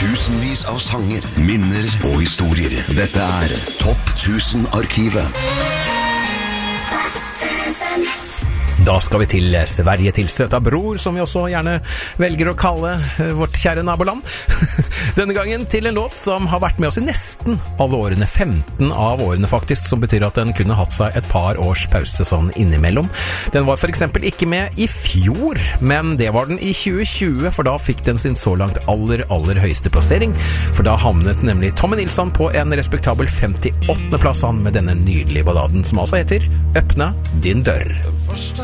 Tusenvis av sanger, minner og historier. Dette Topp 1000-arkivet. Da skal vi til Sverige, til Söta Bror, som vi også gjerne velger å kalle vårt kjære naboland. Denne gangen til en låt som har vært med oss i nesten alle årene, 15 av årene faktisk, som betyr at den kunne hatt seg et par års pause sånn innimellom. Den var for eksempel ikke med i fjor, men det var den i 2020, for da fikk den sin så langt aller høyeste plassering, for da havnet nemlig Tommy Nilsson på en respektabel 58. plass han med denne nydelige balladen, som altså heter Öppna din dörr.